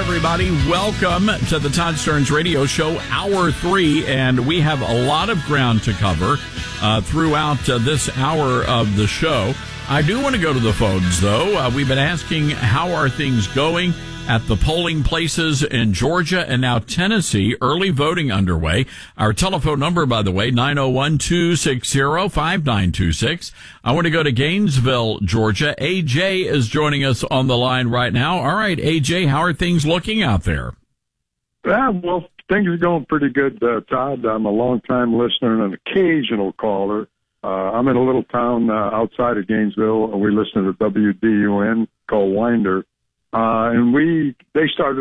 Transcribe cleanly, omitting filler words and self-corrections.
everybody. Welcome to the Todd Stearns Radio Show, Hour 3, and we have a lot of ground to cover throughout this hour of the show. I do want to go to the phones, though. We've been asking how are things going at the polling places in Georgia and now Tennessee. Early voting underway. Our telephone number, by the way, 901-260-5926. I want to go to Gainesville, Georgia. AJ is joining us on the line right now. All right, AJ, how are things looking out there? Well, things are going pretty good, Todd. I'm a long-time listener and an occasional caller. I'm in a little town outside of Gainesville, and we listen to WDUN called Winder. And they started